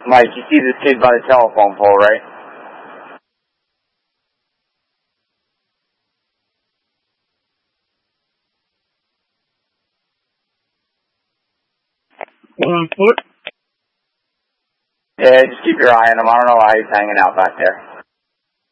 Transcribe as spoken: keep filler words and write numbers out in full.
Mike, you see this kid by the telephone pole, right? On foot? Yeah, just keep your eye on him. I don't know why he's hanging out back there.